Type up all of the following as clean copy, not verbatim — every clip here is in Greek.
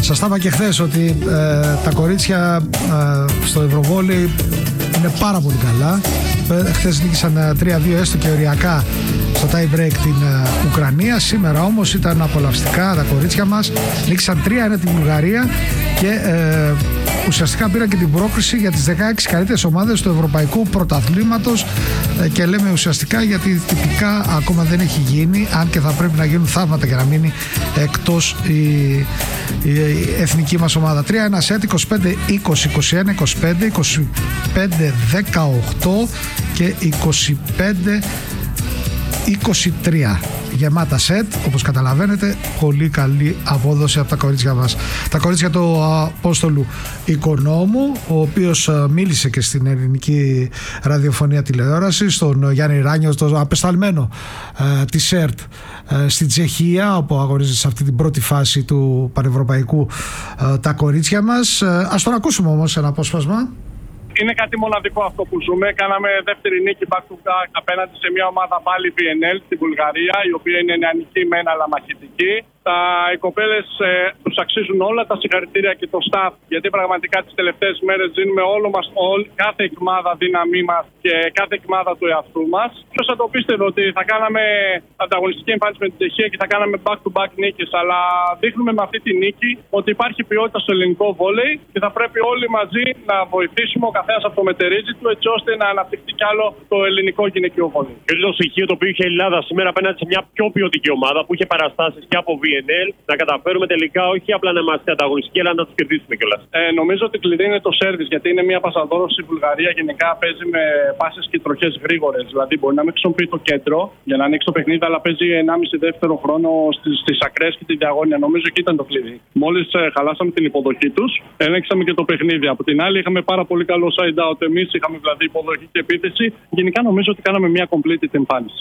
Σας τα είπα και χθες ότι τα κορίτσια στο Ευρωβόλεϊ είναι πάρα πολύ καλά. Χθες νίκησαν 3-2 έστω και οριακά στο tie break την Ουκρανία. Σήμερα όμως ήταν απολαυστικά τα κορίτσια μας. Νίκησαν 3-1 την Βουλγαρία και ουσιαστικά πήραν και την πρόκριση για τις 16 καλύτερες ομάδες του Ευρωπαϊκού Πρωταθλήματος, και λέμε ουσιαστικά γιατί τυπικά ακόμα δεν έχει γίνει, αν και θα πρέπει να γίνουν θαύματα για να μείνει εκτός η εθνική μας ομάδα. 3-1 σετ, 25-20, 21-25, 25-18 και 25-23. Γεμάτα σετ, όπως καταλαβαίνετε. Πολύ καλή απόδοση από τα κορίτσια μας. Τα κορίτσια του Απόστολου Οικονόμου, ο οποίος μίλησε και στην ελληνική ραδιοφωνία τηλεόραση, στον Γιάννη Ράνιο, τον απεσταλμένο της ΕΡΤ στην Τσεχία, όπου αγωνίζεται σε αυτή την πρώτη φάση του πανευρωπαϊκού τα κορίτσια μας. Ας τον ακούσουμε όμως ένα απόσπασμα. Είναι κάτι μοναδικό αυτό που ζούμε. Κάναμε δεύτερη νίκη back to back απέναντι σε μια ομάδα πάλι VNL στη Βουλγαρία, η οποία είναι νεανική μεν αλλά μαχητική. Οι κοπέλες τους αξίζουν όλα τα συγχαρητήρια και το staff, γιατί πραγματικά τις τελευταίες μέρες δίνουμε κάθε εκμάδα δύναμή μας και κάθε εκμάδα του εαυτού μας. Ποιος θα το πίστευε ότι θα κάναμε ανταγωνιστική εμφάνιση με την Τσεχία και θα κάναμε back to back νίκες, αλλά δείχνουμε με αυτή τη νίκη ότι υπάρχει ποιότητα στο ελληνικό βόλεϊ και θα πρέπει όλοι μαζί να βοηθήσουμε, ο καθένας από το μετερίζει του, έτσι ώστε να αναπτυχθεί κι άλλο το ελληνικό γυναικείο βόλεϊ. Και το στοιχείο το οποίο είχε η Ελλάδα σήμερα απέναντι σε μια πιο ποιοτική ομάδα που είχε παραστάσεις και από VNL, να καταφέρουμε τελικά όχι απλά να είμαστε ανταγωνιστικοί, αλλά να τους κερδίσουμε κιόλας. Νομίζω ότι κλειδί είναι το σέρβις, γιατί είναι μια πασαδόρος η Βουλγαρία. Γενικά παίζει με πάσες και τροχές γρήγορες. Δηλαδή μπορεί να μην χρησιμοποιεί το κέντρο για να ανοίξει το παιχνίδι, αλλά παίζει 1,5 δεύτερο χρόνο στις ακραίες και τη διαγώνια. Νομίζω εκεί ήταν το κλειδί. Μόλις χαλάσαμε την υποδοχή τους, ελέγξαμε και το παιχνίδι. Από την άλλη, είχαμε πάρα πολύ καλό side out. Εμείς είχαμε δηλαδή υποδοχή και επίθεση. Γενικά νομίζω ότι κάναμε μια completed εμφάνιση.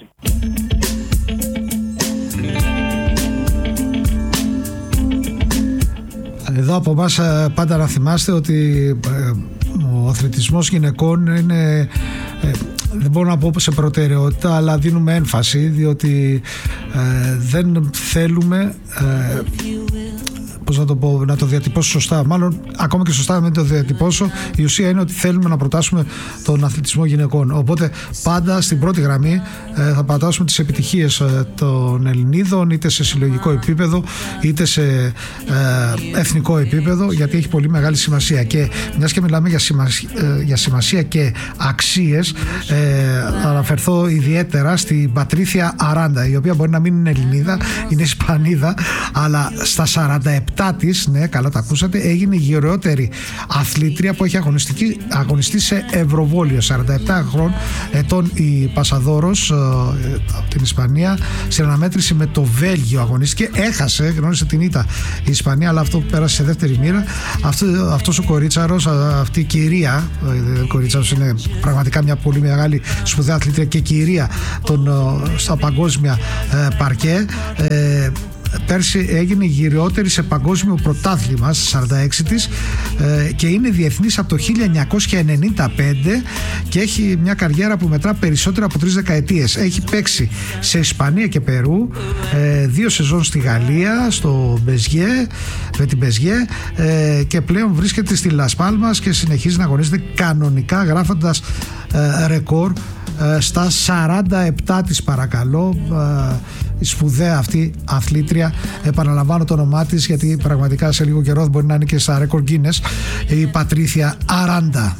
Εδώ από εμάς πάντα να θυμάστε ότι ο αθλητισμός γυναικών είναι, δεν μπορώ να πω σε προτεραιότητα, αλλά δίνουμε έμφαση, διότι δεν θέλουμε, πώς να το πω, να το διατυπώσω σωστά. Μάλλον ακόμα και σωστά να μην το διατυπώσω. Η ουσία είναι ότι θέλουμε να προτάσουμε τον αθλητισμό γυναικών. Οπότε πάντα στην πρώτη γραμμή θα πατάσουμε τις επιτυχίες των Ελληνίδων, είτε σε συλλογικό επίπεδο είτε σε εθνικό επίπεδο, γιατί έχει πολύ μεγάλη σημασία. Και μιας και μιλάμε για σημασία και αξίες, θα αναφερθώ ιδιαίτερα στην Πατρίθια Αράντα, η οποία μπορεί να μην είναι Ελληνίδα, είναι Ισπανίδα, αλλά στα 47 της, ναι, καλά τα ακούσατε, έγινε η γεραιότερη αθλήτρια που έχει αγωνιστεί σε Ευρωβόλειο. 47 ετών η Πασαδόρος από την Ισπανία, σε αναμέτρηση με το Βέλγιο αγωνίστηκε, έχασε, γνώρισε την ήττα η Ισπανία, αλλά αυτό πέρασε σε δεύτερη μοίρα. Αυτός ο κορίτσαρος, αυτή η κυρία, ο κορίτσαρος είναι πραγματικά μια πολύ μεγάλη σπουδαία αθλήτρια και κυρία στα παγκόσμια παρκέ. Πέρσι έγινε γυριότερη σε παγκόσμιο πρωτάθλημα στις 46 της και είναι διεθνής από το 1995 και έχει μια καριέρα που μετρά περισσότερα από 3 δεκαετίες. Έχει παίξει σε Ισπανία και Περού, 2 σεζόν στη Γαλλία, στο Μπεζιέ, με την Μπεζιέ, και πλέον βρίσκεται στη Λας Πάλμας και συνεχίζει να αγωνίζεται κανονικά, γράφοντας ρεκόρ στα 47 της, παρακαλώ. Η σπουδαία αυτή αθλήτρια, επαναλαμβάνω το όνομά της γιατί πραγματικά σε λίγο καιρό μπορεί να είναι και στα ρεκόρ Guinness, η Πατρίθια Αράντα.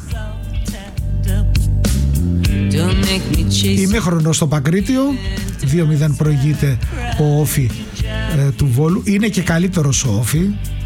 Ημίχρονο στο Παγκρίτιο, 2-0 προηγείται ο Όφι του Βόλου. Είναι και καλύτερος ο Όφι,